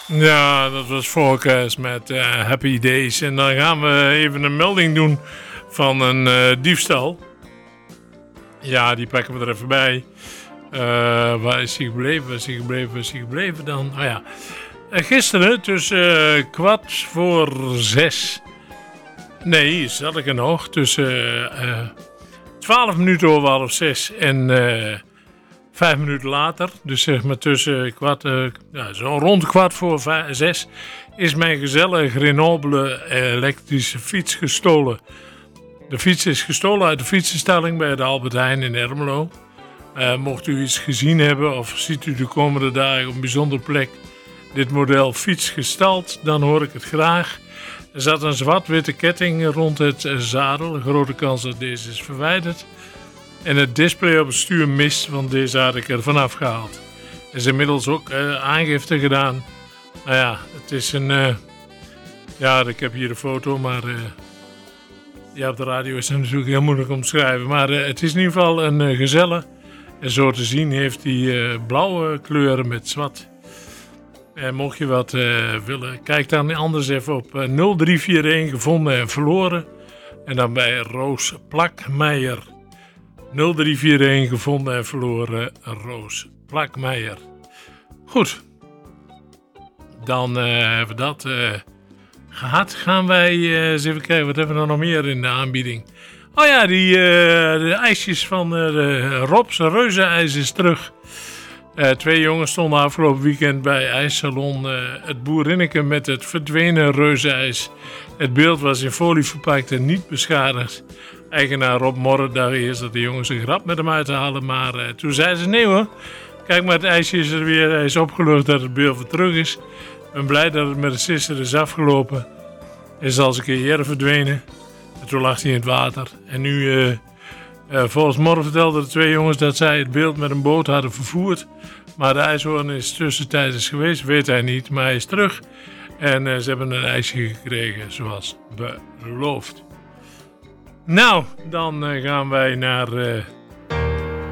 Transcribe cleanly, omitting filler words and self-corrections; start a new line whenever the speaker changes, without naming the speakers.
Ja, dat was Forecast met Happy Days. En dan gaan we even een melding doen van een diefstal. Ja, die pakken we er even bij. Waar is hij gebleven? Waar is hij gebleven dan? Oh ja. Gisteren tussen 5:45. Nee, zat ik er nog. Tussen 12 minuten over 5:30 en 5 minuten later. Dus zeg maar tussen zo rond 5:45 is mijn gezellige Grenoble elektrische fiets gestolen. De fiets is gestolen uit de fietsenstalling bij de Albert Heijn in Ermelo. Mocht u iets gezien hebben of ziet u de komende dagen op een bijzondere plek dit model fiets gestald, dan hoor ik het graag. Er zat een zwart-witte ketting rond het zadel. Een grote kans dat deze is verwijderd. En het display op het stuur mist, want deze had ik er vanaf gehaald. Er is inmiddels ook aangifte gedaan. Nou ja, het is een... ik heb hier een foto, maar... op de radio is het natuurlijk heel moeilijk om te schrijven. Maar het is in ieder geval een gezelle. En zo te zien heeft hij blauwe kleuren met zwart. En mocht je wat willen, kijk dan anders even op 0341 gevonden en verloren. En dan bij Roos Plakmeijer. 0341 gevonden en verloren, Roos Plakmeijer. Goed. Dan hebben we dat gehad. Gaan wij eens even kijken, wat hebben we nog meer in de aanbieding? Oh ja, de ijsjes van Rob's Reuzenijs is terug. 2 jongens stonden afgelopen weekend bij ijssalon het Boerinneke met het verdwenen reuzenijs. Het beeld was in folie verpakt en niet beschadigd. Eigenaar Rob Morren dacht eerst dat de jongens een grap met hem uithalen, maar toen zeiden ze nee hoor. Kijk maar, het ijsje is er weer, hij is opgelucht dat het beeld weer terug is. Ik ben blij dat het met de sister is afgelopen. Hij is al eens een keer eerder verdwenen. En toen lag hij in het water. En nu, volgens Morren vertelden de 2 jongens dat zij het beeld met een boot hadden vervoerd. Maar de ijshoorn is tussentijds geweest, weet hij niet, maar hij is terug. En ze hebben een ijsje gekregen, zoals beloofd. Nou, dan gaan wij naar